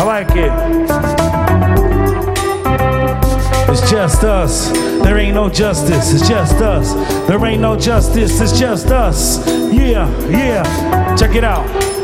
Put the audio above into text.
I like it. It's just us. There ain't no justice. It's just us. There ain't no justice. It's just us. Yeah, yeah. Check it out.